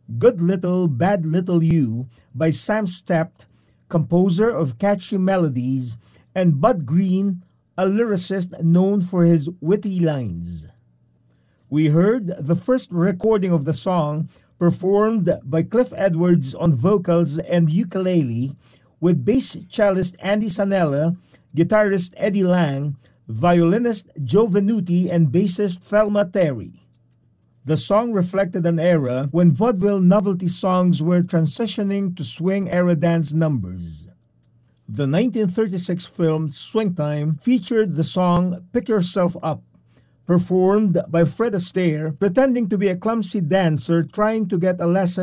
Good Little, Bad Little You by Sam Stept, composer of catchy melodies, and Bud Green, a lyricist known for his witty lines. We heard the first recording of the song performed by Cliff Edwards on vocals and ukulele, with bass cellist Andy Sanella, guitarist Eddie Lang, violinist Joe Venuti, and bassist Thelma Terry. The song reflected an era when vaudeville novelty songs were transitioning to swing-era dance numbers. The 1936 film Swing Time featured the song Pick Yourself Up, performed by Fred Astaire, pretending to be a clumsy dancer trying to get a lesson